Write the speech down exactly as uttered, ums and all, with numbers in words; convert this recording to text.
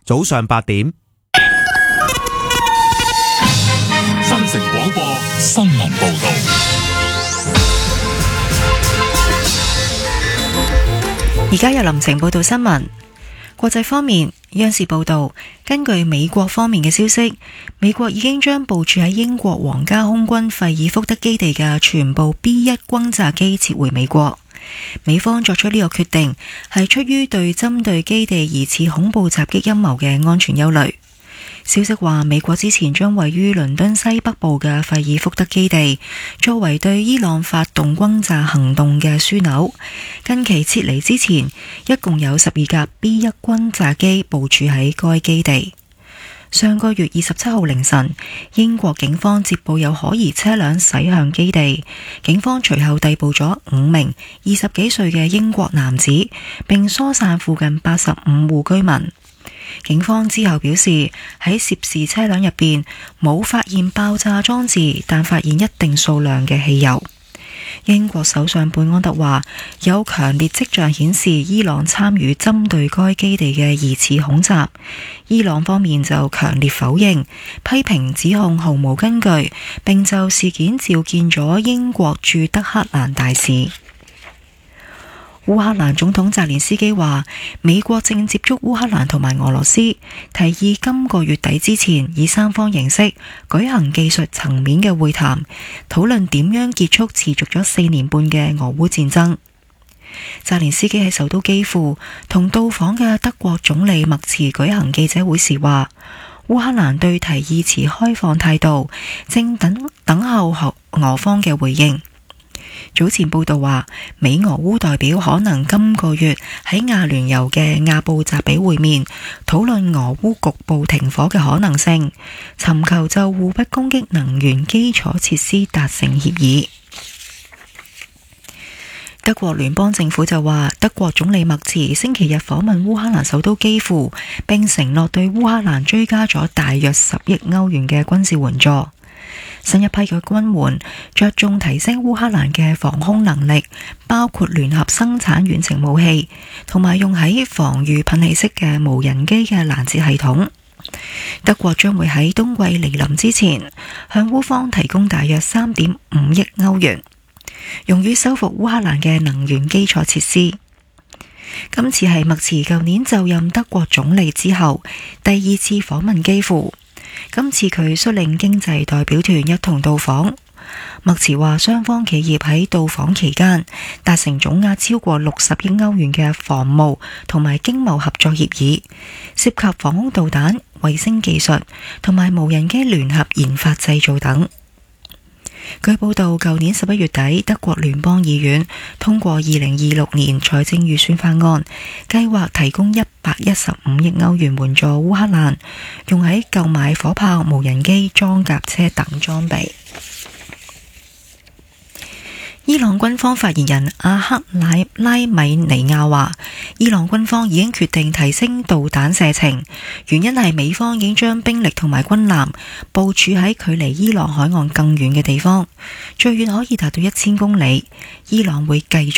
早上八點。 新城廣播新聞報道。 而家由林晴報道新聞。國際方面，央視報道，根據美國方面嘅消息，美國已經將部署喺英國皇家空軍費爾福德基地嘅全部 B 一轟炸機撤回美國。美方作出呢個決定係出於對針對基地疑似恐怖襲擊陰謀嘅安全憂慮。消息話，美國之前將位於倫敦西北部嘅費爾福德基地作為對伊朗發動轟炸行動嘅樞紐。近期撤離之前，一共有十二架 B 一轟炸機部署喺該基地。上個月二十七號凌晨，英國警方接報有可疑車輛駛向基地，警方隨後逮捕咗五名二十幾歲嘅英國男子，並疏散附近八十五戶居民。警方之後表示，喺涉事車輛入邊冇發現爆炸裝置，但發現一定數量嘅汽油。英國首相貝安特話，有強烈跡象顯示伊朗參與針對該基地嘅疑似恐襲。伊朗方面就強烈否認，批評指控毫無根據，並就事件召見咗英國駐德黑蘭大使。烏克蘭總統澤連斯基話，美國正接觸烏克蘭同埋俄羅斯，提議今個月底之前以三方形式舉行技術層面嘅會談，討論點樣結束持續咗四年半嘅俄烏戰爭。澤連斯基喺首都基輔同到訪嘅德國總理默茨舉行記者會時話，烏克蘭對提議持開放態度，正等等候俄方嘅回應。早前報道話，美俄烏代表可能今個月喺亞聯酋嘅亞布扎比會面，討論俄烏局部停火嘅可能性，尋求就互不攻擊能源基礎設施達成協議。德國聯邦政府就話，德國總理默茨星期日訪問烏克蘭首都基輔，並承諾對烏克蘭追加咗大約十億歐元嘅軍事援助。新一批嘅軍援着重提升烏克蘭嘅防空能力，包括聯合生產遠程武器，同埋用喺防禦噴氣式嘅無人機嘅攔截系統。德國將會喺冬季嚟臨之前，向烏方提供大約三點五億歐元，用於修復烏克蘭嘅能源基礎設施。今次係默茨舊年就任德國總理之後第二次訪問基輔。今次佢率領經濟代表團一同到訪。默茨話，雙方企業喺到訪期間達成總額超過六十億歐元嘅防務同埋經貿合作協議，涉及防空導彈、衛星技術同埋無人機聯合研發製造等。據報道，舊年十一月底，德國聯邦議院通過二零二六年財政預算法案，計劃提供一百一十五億歐元援助烏克蘭，用喺購買火炮、無人機、裝甲車等裝備。伊朗軍方發言人阿克拉拉米尼亞話，伊朗軍方已經決定提升導彈射程，原因係美方已經將兵力同埋軍艦部署喺距離伊朗海岸更遠嘅地方，最遠可以達到一千公里。伊朗會繼續